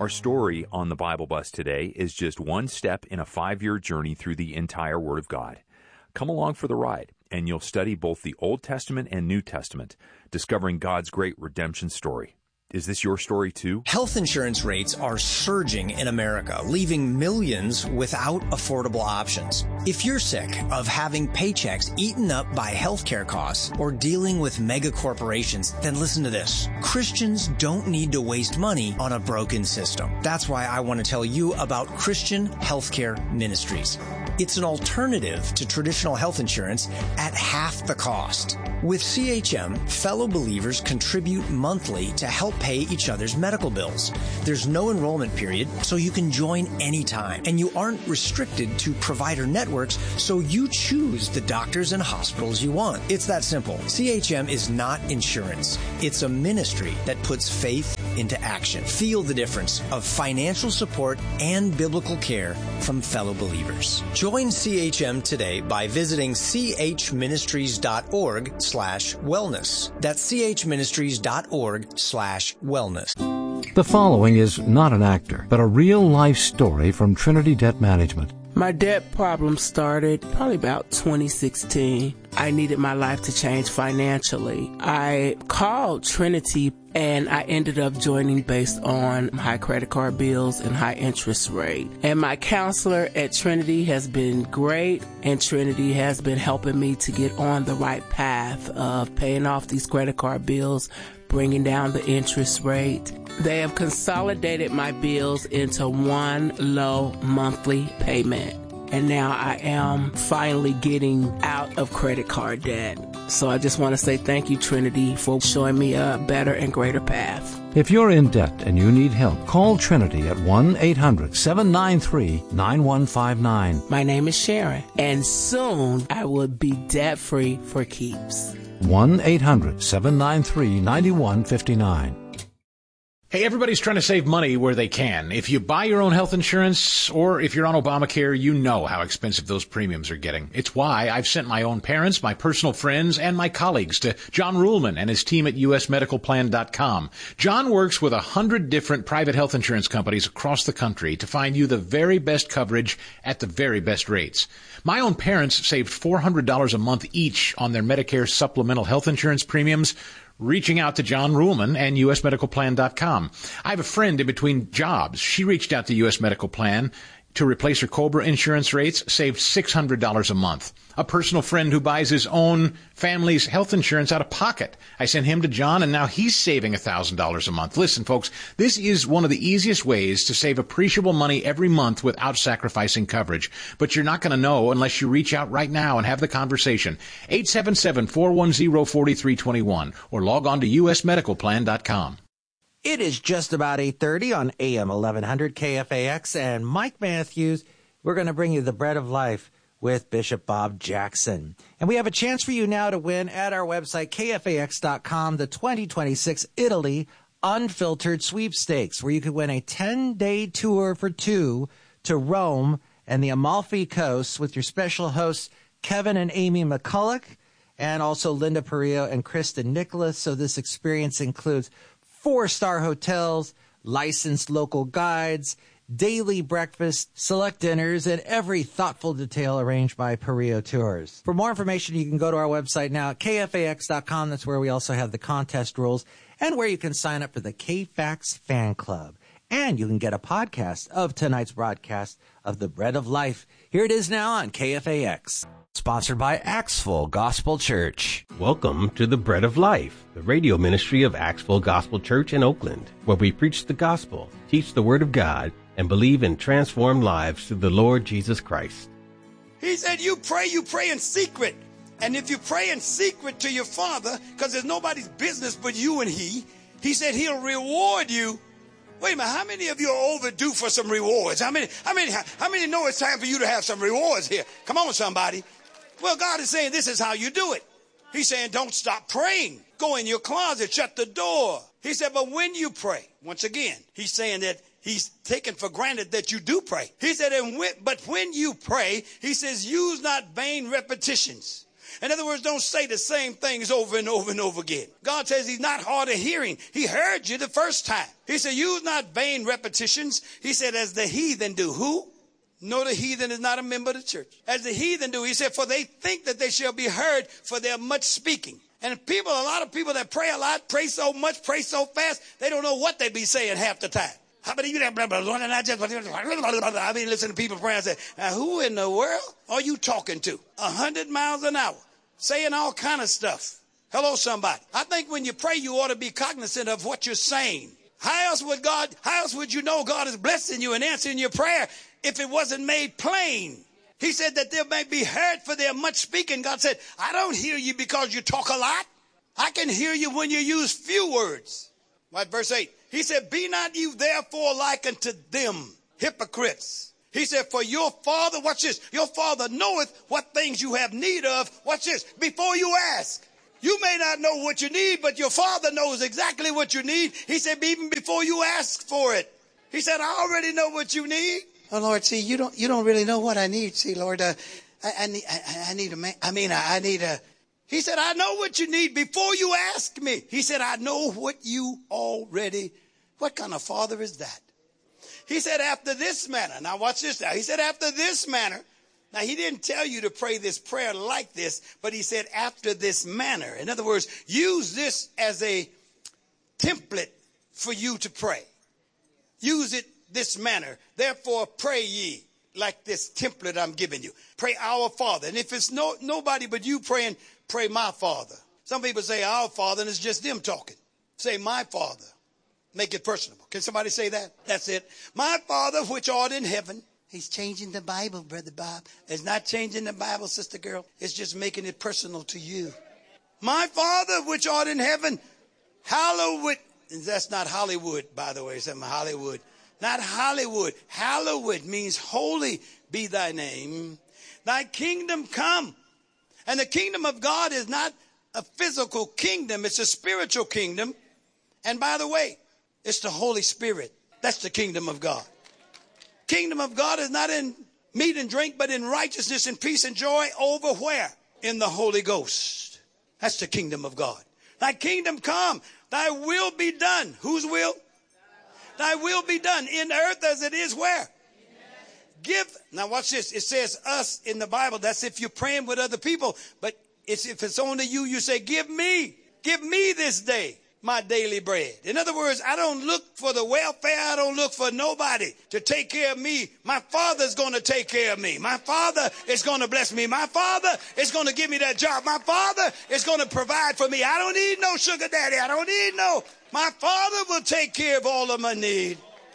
Our story on the Bible Bus today is just one step in a 5-year journey through the entire Word of God. Come along for the ride, and you'll study both the Old Testament and New Testament, discovering God's great redemption story. Is this your story too? Health insurance rates are surging in America, leaving millions without affordable options. If you're sick of having paychecks eaten up by healthcare costs or dealing with mega corporations, then listen to this. Christians don't need to waste money on a broken system. That's why I want to tell you about Christian Healthcare Ministries. It's an alternative to traditional health insurance at half the cost. With CHM, fellow believers contribute monthly to help pay each other's medical bills. There's no enrollment period, so you can join anytime. And you aren't restricted to provider networks, so you choose the doctors and hospitals you want. It's that simple. CHM is not insurance. It's a ministry that puts faith into action. Feel the difference of financial support and biblical care from fellow believers. Join CHM today by visiting chministries.org/wellness. That's chministries.org/wellness. The following is not an actor, but a real-life story from Trinity Debt Management. My debt problem started probably about 2016. I needed my life to change financially. I called Trinity and I ended up joining based on high credit card bills and high interest rate. And my counselor at Trinity has been great, and Trinity has been helping me to get on the right path of paying off these credit card bills, bringing down the interest rate. They have consolidated my bills into one low monthly payment. And now I am finally getting out of credit card debt. So I just want to say thank you, Trinity, for showing me a better and greater path. If you're in debt and you need help, call Trinity at 1-800-793-9159. My name is Sharon, and soon I will be debt-free for keeps. 1-800-793-9159. Hey, everybody's trying to save money where they can. If you buy your own health insurance or if you're on Obamacare, you know how expensive those premiums are getting. It's why I've sent my own parents, my personal friends, and my colleagues to John Ruhlman and his team at usmedicalplan.com. John works with 100 different private health insurance companies across the country to find you the very best coverage at the very best rates. My own parents saved $400 a month each on their Medicare supplemental health insurance premiums, reaching out to John Ruhlman and usmedicalplan.com. I have a friend in between jobs. She reached out to US Medical Plan to replace her COBRA insurance rates, saved $600 a month. A personal friend who buys his own family's health insurance out of pocket. I sent him to John, and now he's saving $1,000 a month. Listen, folks, this is one of the easiest ways to save appreciable money every month without sacrificing coverage. But you're not going to know unless you reach out right now and have the conversation. 877-410-4321 or log on to usmedicalplan.com. It is just about 8:30 on AM 1100 KFAX, and Mike Matthews, we're going to bring you the Bread of Life with Bishop Bob Jackson. And we have a chance for you now to win at our website, KFAX.com, the 2026 Italy Unfiltered Sweepstakes, where you could win a 10-day tour for two to Rome and the Amalfi Coast with your special hosts, Kevin and Amy McCulloch, and also Linda Perillo and Kristen Nicholas. So this experience includes 4-star hotels, licensed local guides, daily breakfast, select dinners, and every thoughtful detail arranged by Perillo Tours. For more information, you can go to our website now at KFAX.com. That's where we also have the contest rules and where you can sign up for the KFAX Fan Club. And you can get a podcast of tonight's broadcast of The Bread of Life. Here it is now on KFAX. Sponsored by Axville Gospel Church. Welcome to The Bread of Life, the radio ministry of Axville Gospel Church in Oakland, where we preach the gospel, teach the word of God, and believe in transformed lives through the Lord Jesus Christ. He said, you pray in secret. And if you pray in secret to your Father, because there's nobody's business but you and He said He'll reward you. Wait a minute, how many of you are overdue for some rewards? How many know it's time for you to have some rewards here? Come on, somebody. Well, God is saying this is how you do it. He's saying don't stop praying. Go in your closet, shut the door. He said, but when you pray, once again, He's saying that He's taken for granted that you do pray. He said, but when you pray, He says, use not vain repetitions. In other words, don't say the same things over and over and over again. God says he's not hard of hearing. He heard you the first time. He said, use not vain repetitions. He said, as the heathen do. Who? No, the heathen is not a member of the church. As the heathen do, he said, for they think that they shall be heard for their much speaking. And a lot of people that pray a lot, pray so much, pray so fast, they don't know what they be saying half the time. How about you that blah, blah, blah, and I just, I mean, listen to people praying and say, now who in the world are you talking to? 100 miles an hour, saying all kind of stuff. Hello, somebody. I think when you pray, you ought to be cognizant of what you're saying. How else would you know God is blessing you and answering your prayer if it wasn't made plain? He said that they may be heard for their much speaking. God said, I don't hear you because you talk a lot. I can hear you when you use few words. Right, verse 8. He said, be not you therefore like unto them, hypocrites. He said, for your Father, watch this, your Father knoweth what things you have need of, watch this, before you ask. You may not know what you need, but your Father knows exactly what you need. He said, even before you ask for it. He said, I already know what you need. Oh, Lord, see, you don't really know what I need. See, Lord, I need a man. He said, I know what you need before you ask me. He said, I know what you already. What kind of father is that? He said, after this manner. Now watch this now. He said, after this manner. Now he didn't tell you to pray this prayer like this, but he said, after this manner. In other words, use this as a template for you to pray. Use it this manner. Therefore, pray ye like this template I'm giving you. Pray our Father. And if it's nobody but you praying, pray my Father. Some people say our Father and it's just them talking. Say my Father. Make it personable. Can somebody say that? That's it. My Father which art in heaven. He's changing the Bible, Brother Bob. It's not changing the Bible, sister girl. It's just making it personal to you. My Father which art in heaven, hallowed. And that's not Hollywood, by the way. It's Hollywood. Not Hollywood. Hallowed means holy be thy name. Thy kingdom come. And the kingdom of God is not a physical kingdom. It's a spiritual kingdom. And by the way, it's the Holy Spirit. That's the kingdom of God. Kingdom of God is not in meat and drink, but in righteousness and peace and joy over where? In the Holy Ghost. That's the kingdom of God. Thy kingdom come. Thy will be done. Whose will? Thy will be done in earth as it is where? Now watch this. It says us in the Bible. That's if you're praying with other people. But if it's only you, you say, give me this day my daily bread. In other words, I don't look for the welfare. I don't look for nobody to take care of me. My Father's going to take care of me. My Father is going to bless me. My Father is going to give me that job. My Father is going to provide for me. I don't need no sugar daddy. My Father will take care of all of my need.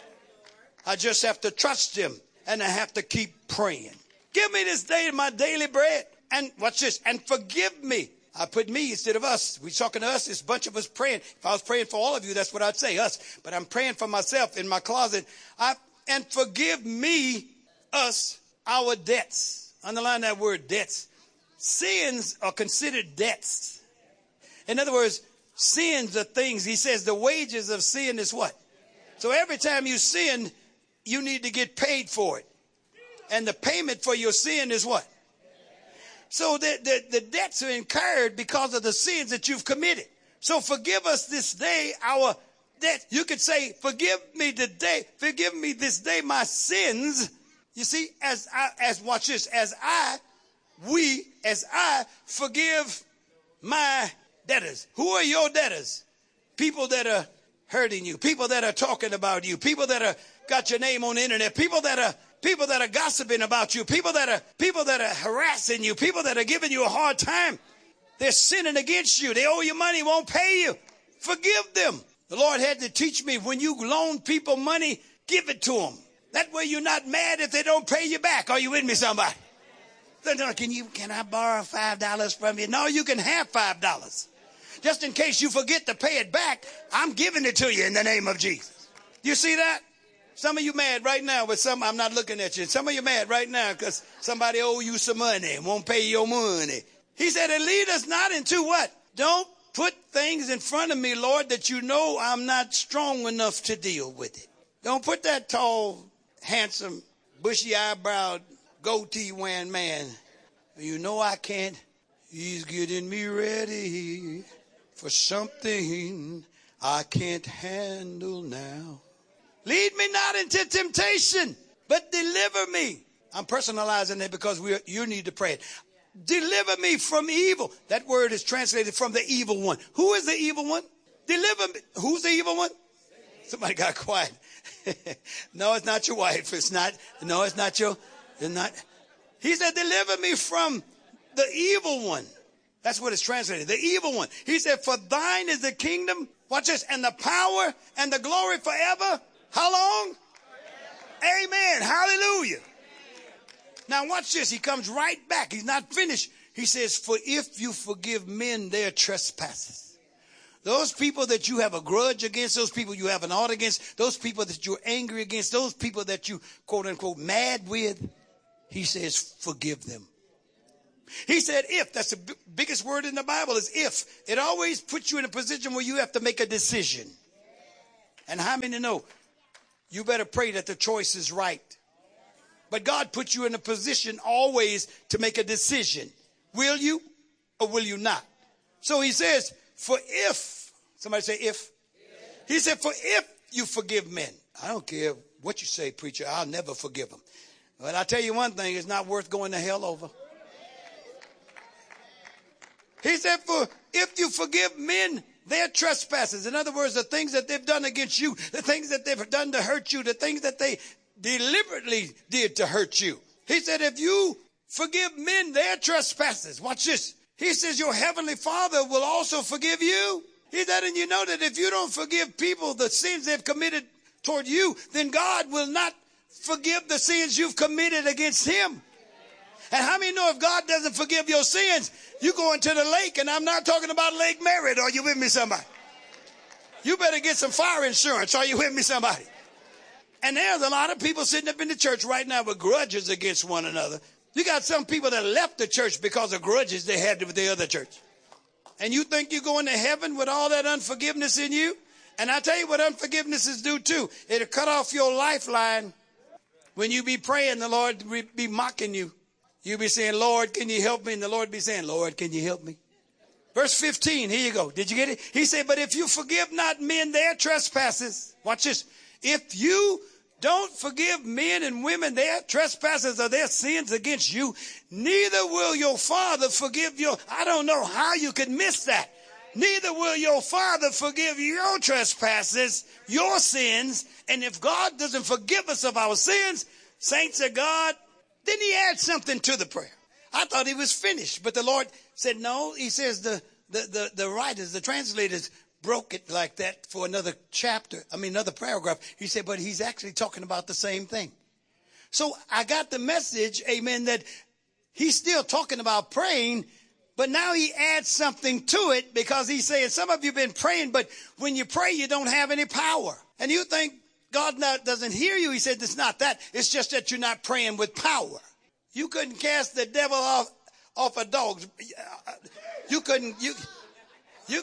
I just have to trust him and I have to keep praying. Give me this day my daily bread. And watch this. And forgive me. I put me instead of us. We're talking to us. There's a bunch of us praying. If I was praying for all of you, that's what I'd say, us. But I'm praying for myself in my closet. And forgive me, us, our debts. Underline that word, debts. Sins are considered debts. In other words, sins are things. He says the wages of sin is what? So every time you sin, you need to get paid for it. And the payment for your sin is what? So the debts are incurred because of the sins that you've committed. So forgive us this day our debt. You could say, forgive me today. Forgive me this day my sins. You see, as I forgive my debtors. Who are your debtors? People that are hurting you. People that are talking about you. People that are got your name on the internet. People that are gossiping about you, people that are harassing you, people that are giving you a hard time. They're sinning against you. They owe you money, won't pay you. Forgive them. The Lord had to teach me, when you loan people money, give it to them. That way you're not mad if they don't pay you back. Are you with me, somebody? Can I borrow $5 from you? No, you can have $5. Just in case you forget to pay it back, I'm giving it to you in the name of Jesus. You see that? Some of you mad right now, but I'm not looking at you. Some of you mad right now because somebody owe you some money and won't pay your money. He said, and lead us not into what? Don't put things in front of me, Lord, that you know I'm not strong enough to deal with it. Don't put that tall, handsome, bushy-eyebrow, goatee-wearing man. You know I can't He's getting me ready for something I can't handle now. Lead me not into temptation, but deliver me. I'm personalizing it because you need to pray it. Deliver me from evil. That word is translated from the evil one. Who is the evil one? Deliver me. Who's the evil one? Somebody got quiet. No, it's not your wife. It's not. No, it's not your. It's not. He said, deliver me from the evil one. That's what it's translated. The evil one. He said, for thine is the kingdom. Watch this. And the power and the glory forever. How long? Forever. Amen. Hallelujah. Now watch this. He comes right back. He's not finished. He says, for if you forgive men their trespasses. Those people that you have a grudge against, those people you have an ought against, those people that you're angry against, those people that you quote unquote mad with, he says, forgive them. He said, if, that's the biggest word in the Bible is if. It always puts you in a position where you have to make a decision. And how many know you better pray that the choice is right? But God puts you in a position always to make a decision. Will you or will you not? So he says, for if, somebody say if. He said, for if you forgive men. I don't care what you say, preacher. I'll never forgive them. But I tell you one thing, it's not worth going to hell over. He said, for if you forgive men their trespasses, in other words, the things that they've done against you, the things that they've done to hurt you, the things that they deliberately did to hurt you. He said, if you forgive men their trespasses, watch this. He says, your heavenly Father will also forgive you. He said, and you know that if you don't forgive people the sins they've committed toward you, then God will not forgive the sins you've committed against him. And how many know if God doesn't forgive your sins, you go into the lake, and I'm not talking about Lake Merritt. Are you with me, somebody? You better get some fire insurance. Are you with me, somebody? And there's a lot of people sitting up in the church right now with grudges against one another. You got some people that left the church because of grudges they had with the other church. And you think you're going to heaven with all that unforgiveness in you? And I tell you what unforgiveness is do too. It'll cut off your lifeline. When you be praying, the Lord will be mocking you. You'll be saying, Lord, can you help me? And the Lord be saying, Lord, can you help me? Verse 15, here you go. Did you get it? He said, but if you forgive not men their trespasses, watch this. If you don't forgive men and women their trespasses or their sins against you, neither will your Father forgive your. I don't know how you could miss that. Neither will your Father forgive your trespasses, your sins. And if God doesn't forgive us of our sins, saints of God, then he adds something to the prayer. I thought he was finished, but the Lord said no. He says the writers, the translators broke it like that for another chapter. Another paragraph. He said, but he's actually talking about the same thing. So I got the message, amen, that he's still talking about praying, but now he adds something to it because he's saying some of you have been praying, but when you pray, you don't have any power. And you think God doesn't hear you. He said, it's not that. It's just that you're not praying with power. You couldn't cast the devil off a dog. You couldn't. You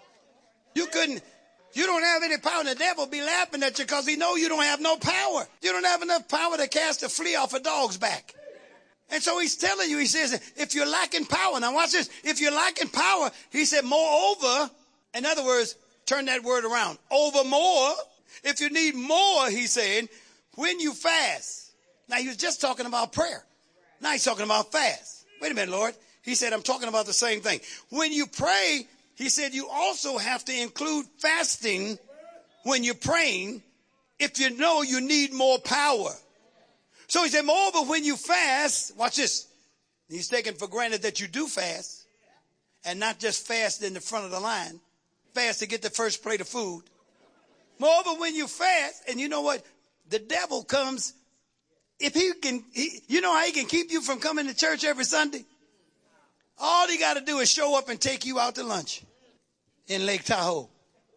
don't have any power. And the devil be laughing at you because he know you don't have no power. You don't have enough power to cast a flea off a dog's back. And so he's telling you, he says, if you're lacking power, now watch this. If you're lacking power, he said, moreover, in other words, turn that word around. Over more. If you need more, he's saying, when you fast. Now, he was just talking about prayer. Now he's talking about fast. Wait a minute, Lord. He said, I'm talking about the same thing. When you pray, he said, you also have to include fasting when you're praying if you know you need more power. So he said, moreover, when you fast, watch this. He's taking for granted that you do fast and not just fast in the front of the line. Fast to get the first plate of food. Moreover, when you fast, and you know what? The devil comes, if he can, you know how he can keep you from coming to church every Sunday? All he got to do is show up and take you out to lunch in Lake Tahoe.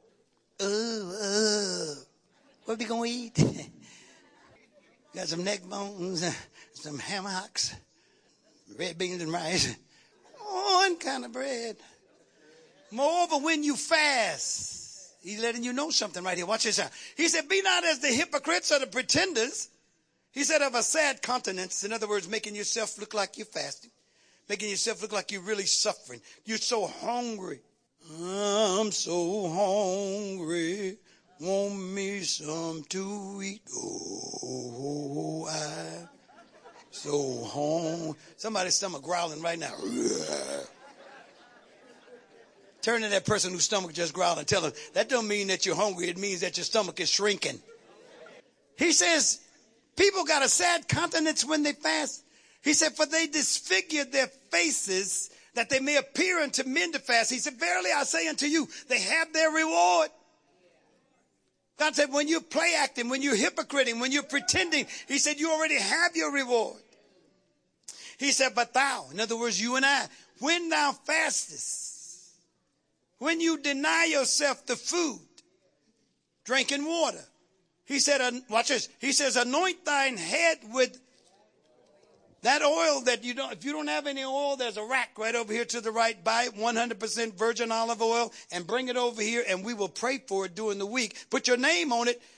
What we going to eat? Got some neck bones, some ham hocks, red beans and rice, one kind of bread. Moreover, when you fast, he's letting you know something right here. Watch this out. He said, be not as the hypocrites or the pretenders. He said, of a sad countenance. In other words, making yourself look like you're fasting. making yourself look like you're really suffering. You're so hungry. I'm so hungry. Want me some to eat. Oh, I'm so hungry. Somebody's stomach growling right now. Turn to that person whose stomach just growled and tell them, that don't mean that you're hungry. It means that your stomach is shrinking. He says, people got a sad countenance when they fast. He said, for they disfigure their faces that they may appear unto men to fast. He said, verily I say unto you, they have their reward. God said, when you're play acting, when you're hypocriting, when you're pretending, he said, you already have your reward. He said, but thou, in other words, you and I, when thou fastest, when you deny yourself the food, drinking water, he said, watch this. He says, anoint thine head with that oil that you don't, if you don't have any oil, there's a rack right over here to the right. Buy it, 100% virgin olive oil, and bring it over here, and we will pray for it during the week. Put your name on it.